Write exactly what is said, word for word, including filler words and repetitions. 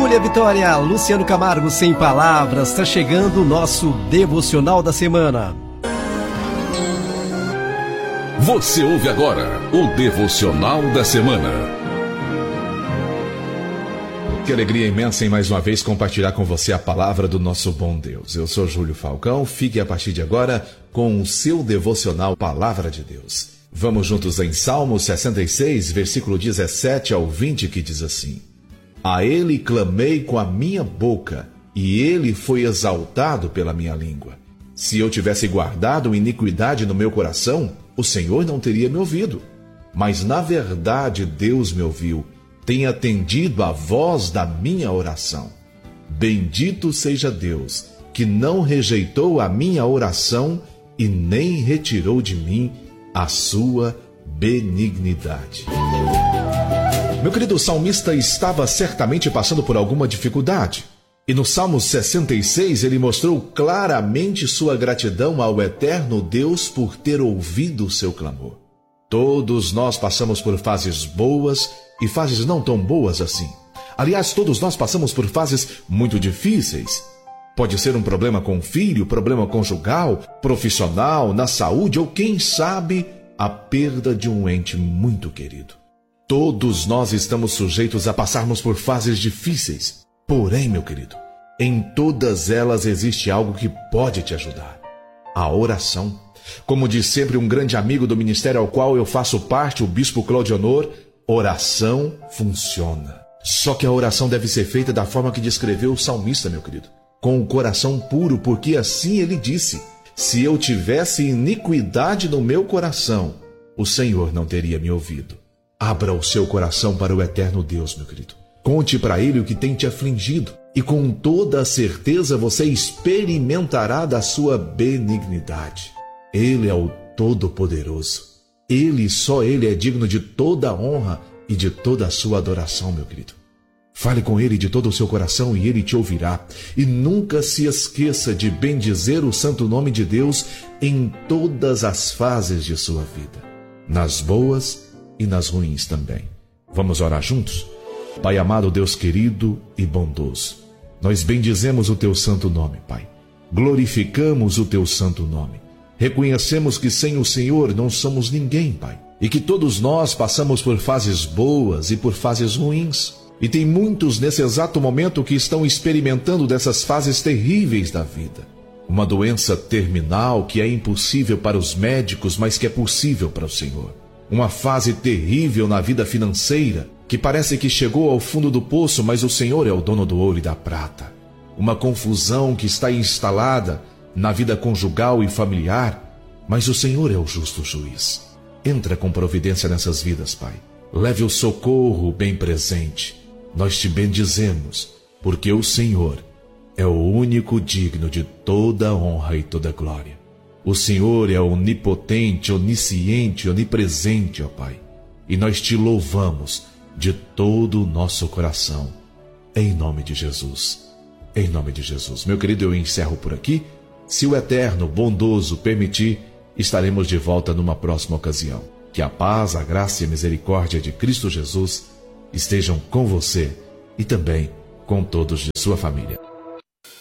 Júlia Vitória, Luciano Camargo, sem palavras. Está chegando o nosso devocional da semana. Você ouve agora o devocional da semana. Que alegria imensa em mais uma vez compartilhar com você a palavra do nosso bom Deus. Eu sou Júlio Falcão, fique a partir de agora com o seu devocional Palavra de Deus. Vamos juntos em Salmo sessenta e seis, versículo dezessete ao vinte, que diz assim: A ele clamei com a minha boca, e ele foi exaltado pela minha língua. Se eu tivesse guardado iniquidade no meu coração, o Senhor não teria me ouvido. Mas na verdade Deus me ouviu, tem atendido à voz da minha oração. Bendito seja Deus, que não rejeitou a minha oração e nem retirou de mim a sua benignidade. Meu querido, salmista estava certamente passando por alguma dificuldade. E no Salmo sessenta e seis ele mostrou claramente sua gratidão ao eterno Deus por ter ouvido o seu clamor. Todos nós passamos por fases boas e fases não tão boas assim. Aliás, todos nós passamos por fases muito difíceis. Pode ser um problema com o filho, problema conjugal, profissional, na saúde ou, quem sabe, a perda de um ente muito querido. Todos nós estamos sujeitos a passarmos por fases difíceis. Porém, meu querido, em todas elas existe algo que pode te ajudar: a oração. Como diz sempre um grande amigo do ministério ao qual eu faço parte, o bispo Claudionor, oração funciona. Só que a oração deve ser feita da forma que descreveu o salmista, meu querido, com o coração puro, porque assim ele disse: se eu tivesse iniquidade no meu coração, o Senhor não teria me ouvido. Abra o seu coração para o eterno Deus, meu querido. Conte para ele o que tem te afligido, e com toda a certeza você experimentará da sua benignidade. Ele é o Todo-Poderoso. Ele, só Ele é digno de toda a honra e de toda a sua adoração, meu querido. Fale com Ele de todo o seu coração e Ele te ouvirá. E nunca se esqueça de bendizer o santo nome de Deus em todas as fases de sua vida, nas boas e nas ruins também. Vamos orar juntos? Pai amado, Deus querido e bondoso, nós bendizemos o Teu santo nome, Pai. Glorificamos o Teu santo nome. Reconhecemos que sem o Senhor não somos ninguém, Pai. E que todos nós passamos por fases boas e por fases ruins. E tem muitos nesse exato momento que estão experimentando dessas fases terríveis da vida. Uma doença terminal que é impossível para os médicos, mas que é possível para o Senhor. Uma fase terrível na vida financeira, que parece que chegou ao fundo do poço, mas o Senhor é o dono do ouro e da prata. Uma confusão que está instalada na vida conjugal e familiar, mas o Senhor é o justo juiz. Entra com providência nessas vidas, Pai. Leve o socorro bem presente. Nós te bendizemos, porque o Senhor é o único digno de toda honra e toda glória. O Senhor é onipotente, onisciente, onipresente, ó Pai. E nós te louvamos de todo o nosso coração. Em nome de Jesus. Em nome de Jesus. Meu querido, eu encerro por aqui. Se o eterno, bondoso permitir, estaremos de volta numa próxima ocasião. Que a paz, a graça e a misericórdia de Cristo Jesus estejam com você e também com todos de sua família.